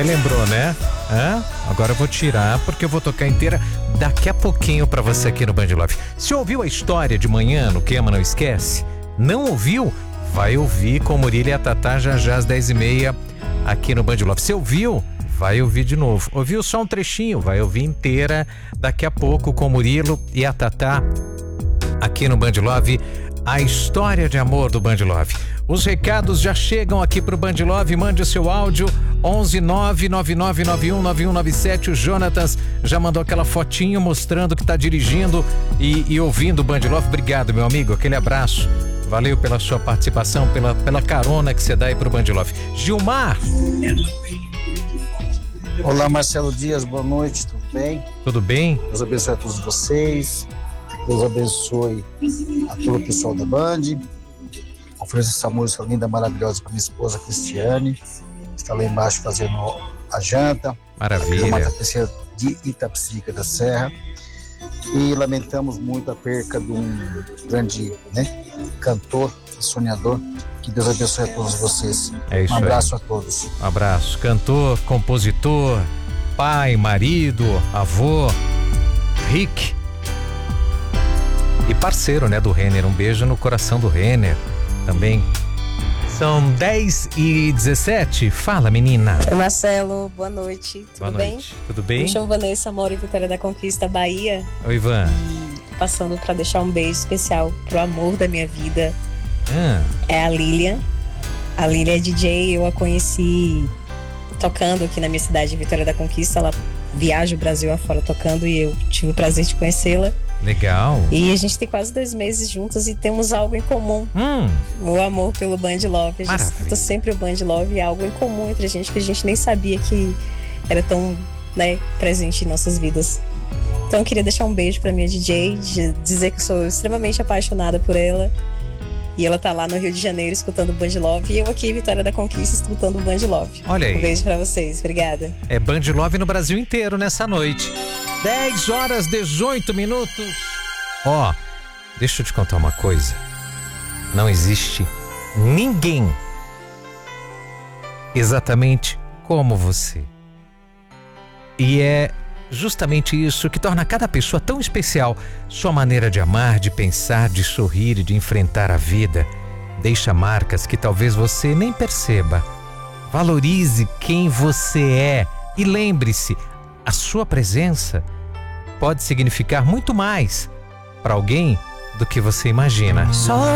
Relembrou, né? Agora eu vou tirar porque eu vou tocar inteira daqui a pouquinho pra você aqui no Band Love. Se ouviu a história de manhã no Queima Não Esquece? Não ouviu? Vai ouvir com o Murilo e a Tatá já às 10h30 aqui no Band Love. Se ouviu? Vai ouvir de novo. Ouviu só um trechinho? Vai ouvir inteira daqui a pouco com o Murilo e a Tatá aqui no Band Love. A história de amor do Band Love. Os recados já chegam aqui pro Band Love. Mande o seu áudio 11999919197. O Jonatas já mandou aquela fotinho mostrando que tá dirigindo e ouvindo o Band Love. Obrigado, meu amigo, aquele abraço. Valeu pela sua participação, pela carona que você dá aí pro Band Love. Gilmar. Olá, Marcelo Dias, boa noite, tudo bem? Tudo bem? Deus abençoe a todos vocês. Deus abençoe a todo o pessoal da Band. Ofereço essa música linda, maravilhosa para minha esposa Cristiane. Está lá embaixo fazendo a janta. Maravilha. Uma tapeceira de Itapecerica da Serra. E lamentamos muito a perca de um grande cantor e sonhador. Que Deus abençoe a todos vocês. É isso um abraço aí. A todos. Um abraço. Cantor, compositor, pai, marido, avô, Rick. E parceiro, né, do Renner. Um beijo no coração do Renner também. São 10h17. Fala, menina. Oi, Marcelo, boa noite. Tudo bem? Tudo bem? Me chamo Vanessa, moro em Vitória da Conquista, Bahia. Oi, Ivan. Passando para deixar um beijo especial pro amor da minha vida. É a Lilian. A Lilian é DJ, eu a conheci tocando aqui na minha cidade, Vitória da Conquista. Ela viaja o Brasil afora tocando e eu tive o prazer de conhecê-la. Legal. E a gente tem quase 2 meses juntos e temos algo em comum. O amor pelo Band Love. A gente escuta sempre o Band Love e é algo em comum entre a gente que a gente nem sabia que era tão presente em nossas vidas. Então eu queria deixar um beijo pra minha DJ, dizer que sou extremamente apaixonada por ela. E ela tá lá no Rio de Janeiro escutando o Band Love e eu aqui em Vitória da Conquista escutando o Band Love. Olha aí. Um beijo pra vocês, obrigada. É Band Love no Brasil inteiro nessa noite. 10h18. Ó, deixa eu te contar uma coisa. Não existe ninguém exatamente como você. E é justamente isso que torna cada pessoa tão especial. Sua maneira de amar, de pensar, de sorrir e de enfrentar a vida deixa marcas que talvez você nem perceba. Valorize quem você é e lembre-se, a sua presença pode significar muito mais para alguém do que você imagina.